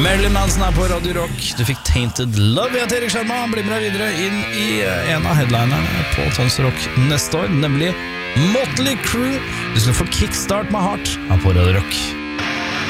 Marilyn Manson på Radio Rock. Du fikk Tainted Love. Jeg heter Erik Sjarma. Han blir med deg videre inn i en av headlinerne på Tons Rock neste år, nemlig Motley Crue. Du skal få Kickstart My Heart på Radio Rock.